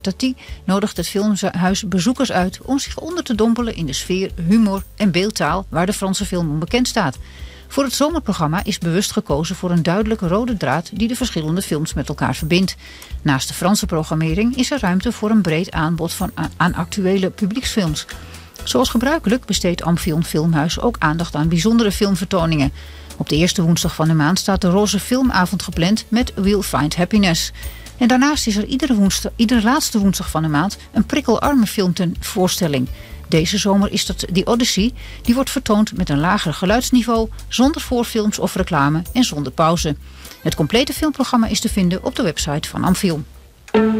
Tati nodigt het filmhuis bezoekers uit om zich onder te dompelen in de sfeer, humor en beeldtaal waar de Franse film onbekend staat. Voor het zomerprogramma is bewust gekozen voor een duidelijke rode draad die de verschillende films met elkaar verbindt. Naast de Franse programmering is er ruimte voor een breed aanbod aan actuele publieksfilms. Zoals gebruikelijk besteedt Amphion Filmhuis ook aandacht aan bijzondere filmvertoningen. Op de eerste woensdag van de maand staat de Roze Filmavond gepland met We'll Find Happiness. En daarnaast is er iedere laatste woensdag van de maand een prikkelarme filmvoorstelling. Deze zomer is dat The Odyssey. Die wordt vertoond met een lager geluidsniveau, zonder voorfilms of reclame en zonder pauze. Het complete filmprogramma is te vinden op de website van Amphion.